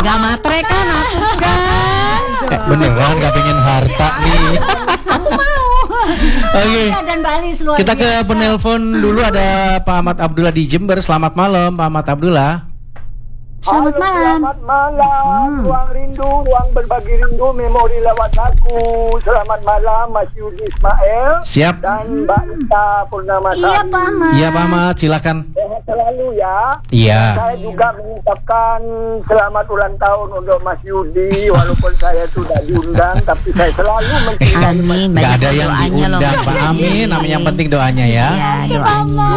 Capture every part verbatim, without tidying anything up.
Gak matre kan aku kan. Eh, beneran gak pengen harta nih. Aku mau. Oke. Dan Balis luar Kita ke biasa. penelpon dulu, ada Pak Ahmad Abdullah di Jember. Selamat malam Pak Ahmad Abdullah. Selamat Halo, malam. Selamat malam. Hmm. Ruang rindu, ruang berbagi rindu, memori lewat lagu. Selamat malam Mas Yudi Ismail. Siap. Dan Mbak Ita Purnamasari. Iya Pak Ahmad. Iya Pak Ahmad, silakan. Sehat selalu ya. Iya. Saya juga mengucapkan selamat ulang tahun untuk Mas Yudi. Walaupun saya sudah diundang, tapi saya selalu mencintai. Amin. Gak Banyak ada yang doanya loh, diundang Mas Pak Yudi. Amin. Amin, yang penting doanya ya. Ya, doanya.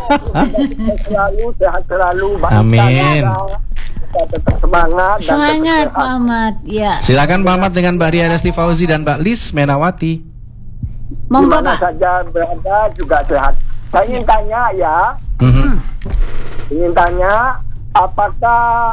Saya selalu sehat selalu. Mbak Ita Amin. juga. Kita tetap semangat. dan Semangat tetap Pak sehat. Ahmad. Ya. Silakan Pak Ahmad dengan Mbak Ria Resti Fauzi dan Mbak Lis Menawati. Monggo Dimana Pak. saja berada juga sehat. Saya ingin tanya ya, Mhm. ingin tanya, apakah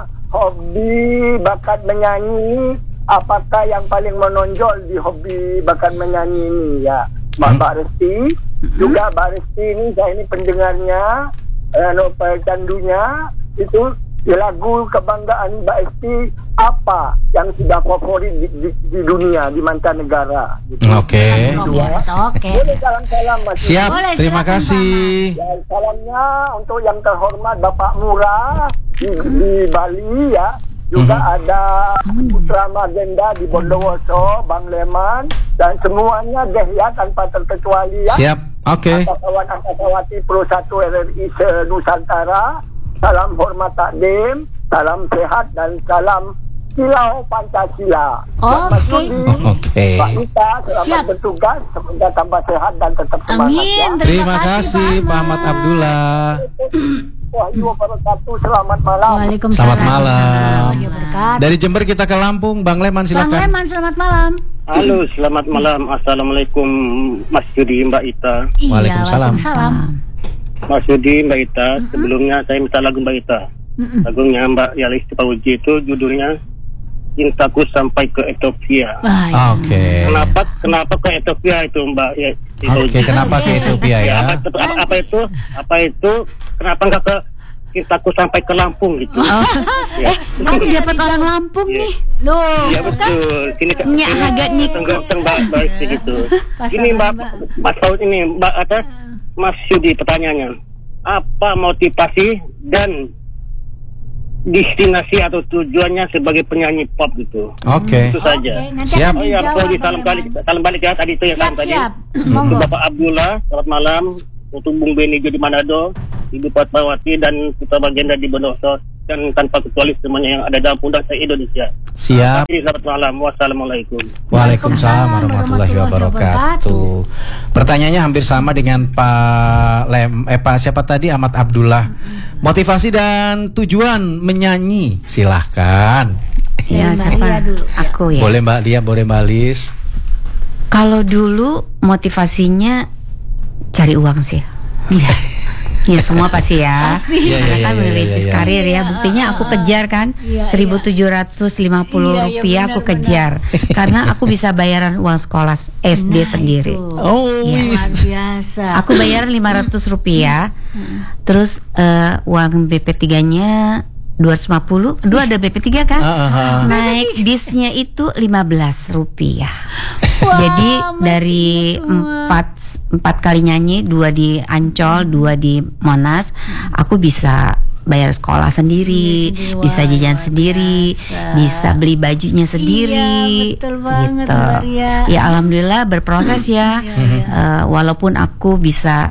hobi bakat menyanyi, apakah yang paling menonjol di hobi bakat menyanyi ini ya, Mbak Mbak Resti, juga Mbak Resti ini saya ini pendengarnya, eh, novel candunya itu. Di lagu kebanggaan Mbak Esti apa yang sudah favorit di, di, di dunia, di mancanegara gitu. Oke. Oke. Oke. Boleh salam-salam Mas. Siap. Boleh, Terima silakan, kasih. Ya, salamnya untuk yang terhormat Bapak Murah di, di Bali ya. Juga Mhm. ada Putra Magenda di Bondowoso, Bang Leman, dan semuanya deh ya tanpa terkecuali ya. Siap. Oke. Kawan Angkatawati Pro satu R R I se-Nusantara. Salam hormat takdim, salam sehat dan salam silau Pancasila. Selamat Oke. Yudi, Oke. Pak Ita, selamat Siap. bertugas, semoga tambah sehat dan tetap semangat ya. Amin. Terima kasih Pak Ahmad Abdullah. Wahyu wabarakatuh, selamat malam. Waalaikumsalam. Selamat malam. Warahmatullahi wabarakatuh. Dari Jember kita ke Lampung, Bang Leman Bang silakan. Leman, selamat malam. Halo, selamat malam. Assalamualaikum Mas Yudi, Mbak Ita. Iya, Waalaikumsalam. Waalaikumsalam. Mas Yudi, Mbak Ita. Sebelumnya saya minta lagu Mbak Ita. Mm-mm. Lagunya Mbak Yalis Pauji itu judulnya Cintaku Sampai ke Ethiopia. Wah, ya. Oke. Kenapa kenapa ke Ethiopia itu Mbak ya? Oke, kenapa ke Ethiopia ya? Apa, itu- apa, apa itu? Apa itu? Kenapa enggak ke Cintaku Sampai ke Lampung gitu? Ya. Aku dapat orang Lampung Iya. nih. Loh, Iya betul. Sini kan. Nyak agak nih. Tenggak Mbak Mbak gitu. Pasangan, Ini Mbak Mbak. Mbak Saud ini Mbak ada Mas Yudi pertanyaannya. Apa motivasi dan destinasi atau tujuannya sebagai penyanyi pop gitu? Oke. Itu saja. Oke, nanti Siap. akan Oh ya, dijawab, kalau di Bang salam balik, Leman. salam balik ya tadi itu ya Siap, kan tadi. siap. Untuk Monggo. Bapak Abdullah, selamat malam. Untuk Bung Beni di Manado, Ibu Fatmawati dan Putra Bagenda di Bondowoso, dan tanpa kecuali semuanya yang ada dalam pundak saya Indonesia. Siap. Jadi selamat malam. Wassalamualaikum. Waalaikumsalam warahmatullahi wabarakatuh. Pertanyaannya hampir sama dengan Pak Lem, eh Pak siapa tadi, Ahmad Abdullah. Motivasi dan tujuan menyanyi, silahkan. Ya, Mbak siapa? Ria dulu, ya. Aku ya. Boleh Mbak Lia, boleh Mbak Lis. Kalau dulu motivasinya cari uang sih. Iya. Ya semua pasti ya. Pasti. Iya, Karena iya, kan iya, merintis iya, iya. karir ya. Iya, Buktinya uh, aku uh, kejar kan iya, seribu tujuh ratus lima puluh Iya, iya, rupiah benar, aku benar. kejar. Karena aku bisa bayaran uang sekolah S D Nah, sendiri. itu. Oh, Iya. wis. Luar biasa. Aku bayaran lima ratus rupiah. Terus eh, uang B P tiga-nya dua ratus lima puluh. Dua ada B P tiga kan? Ah, ah, ah. Naik bisnya itu lima belas rupiah. Wah, Jadi masih dari semua. empat empat kali nyanyi, dua di Ancol, dua di Monas, aku bisa bayar sekolah sendiri, Iya, sendiri. bisa Wah, jajan luar sendiri, biasa. bisa beli bajunya sendiri. Iya, betul banget, gitu. Mbak Ria. Ya alhamdulillah berproses ya. Iya, iya. Eh, walaupun aku bisa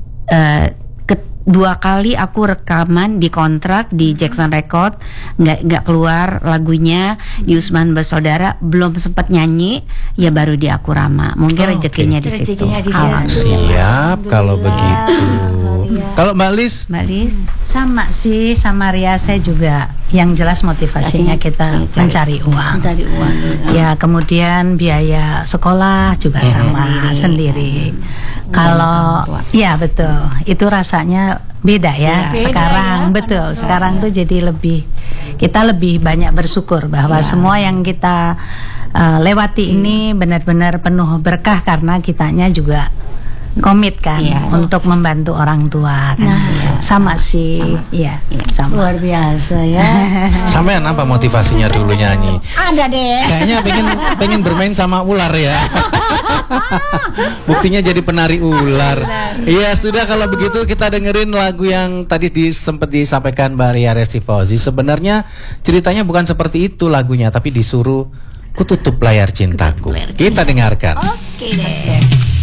eh, ke- dua kali aku rekaman di kontrak di Jackson Record, nggak nggak keluar lagunya di Usman Bersaudara, belum sempat nyanyi, ya baru di Akurama. Mungkin Oh, rezekinya oke. di situ. Rezekinya di situ. Alhamdulillah. Siap kalau Alhamdulillah. begitu. Iya. Kalau Mbak Lis, Mbak Lis, Sama sih sama Ria, saya juga yang jelas motivasinya kita Cari. mencari uang. Mencari uang. Ya kemudian biaya sekolah juga sama sendiri. Kalau ya betul, itu rasanya beda ya. Beda Sekarang ya, betul, betul. sekarang tuh jadi lebih kita lebih banyak bersyukur bahwa semua yang kita uh, lewati ini benar-benar penuh berkah karena kitanya juga komit kan Iya. untuk membantu orang tua kan. Nah, Iya. sama sih, iya, sama. Luar biasa ya. Sampean apa motivasinya dulu nyanyi? Ada deh. Kayaknya pengen pengen bermain sama ular ya. Buktinya jadi penari ular. Iya, sudah kalau begitu kita dengerin lagu yang tadi dis, sempat disampaikan Mbak Ria Resti Fauzi. Sebenarnya ceritanya bukan seperti itu lagunya, tapi disuruh ku tutup layar cintaku. Kita dengarkan. Oke deh.